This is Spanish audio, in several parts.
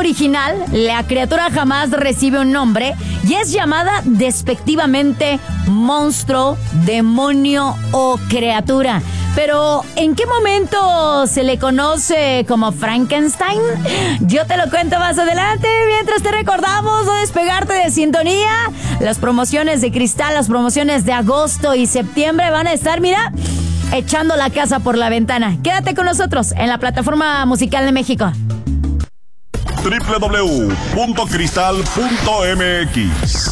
original, la criatura jamás recibe un nombre y es llamada despectivamente monstruo, demonio o criatura. Pero, ¿en qué momento se le conoce como Frankenstein? Yo te lo cuento más adelante. Mientras te recordamos no despegarte de sintonía. Las promociones de Cristal, las promociones de agosto y septiembre van a estar, mira, echando la casa por la ventana. Quédate con nosotros en la plataforma musical de México. www.cristal.mx.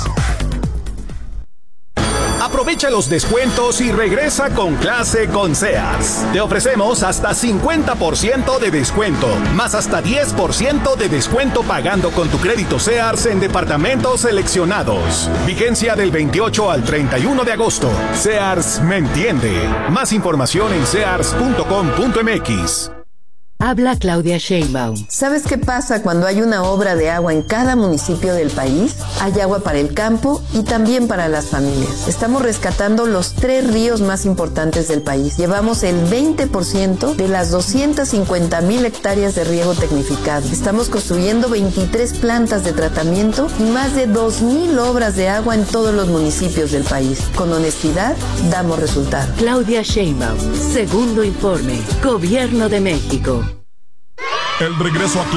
Aprovecha los descuentos y regresa con clase con Sears. Te ofrecemos hasta 50% de descuento, más hasta 10% de descuento pagando con tu crédito Sears en departamentos seleccionados. Vigencia del 28 al 31 de agosto. Sears me entiende. Más información en sears.com.mx. Habla Claudia Sheinbaum. ¿Sabes qué pasa cuando hay una obra de agua en cada municipio del país? Hay agua para el campo y también para las familias. Estamos rescatando los 3 ríos más importantes del país. Llevamos el 20% de las 250,000 hectáreas de riego tecnificado. Estamos construyendo 23 plantas de tratamiento y más de 2,000 obras de agua en todos los municipios del país. Con honestidad, damos resultados. Claudia Sheinbaum, segundo informe, Gobierno de México. El regreso a